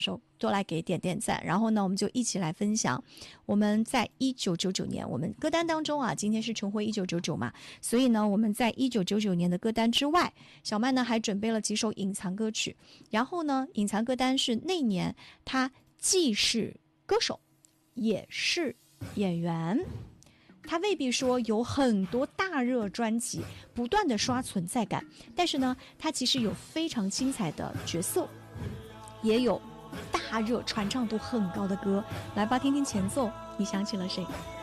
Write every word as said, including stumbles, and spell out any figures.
手多来给点点赞，然后呢，我们就一起来分享。我们在一九九九年，我们歌单当中啊，今天是重回一九九九嘛，所以呢，我们在一九九九年的歌单之外，小曼呢还准备了几首隐藏歌曲。然后呢，隐藏歌单是那年他既是歌手，也是演员。他未必说有很多大热专辑不断的刷存在感，但是呢，他其实有非常精彩的角色，也有大热传唱度很高的歌。来吧，听听前奏，你想起了谁？